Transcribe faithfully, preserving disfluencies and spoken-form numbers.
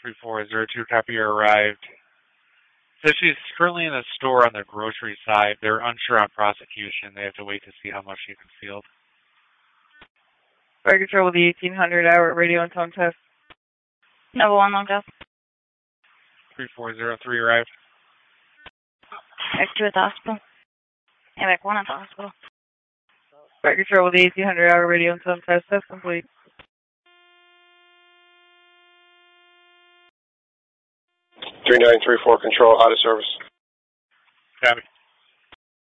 three four zero two, copy, you arrived. So she's currently in a store on the grocery side. They're unsure on prosecution. They have to wait to see how much she can field. Fire control with the eighteen hundred hour radio and tone test. Number one, long test. three four zero three, arrived. Back two at the hospital. Yeah, back one at the hospital. Fire control with the eighteen hundred hour radio and tone test. Test complete. three nine three four, control, out of service. Copy.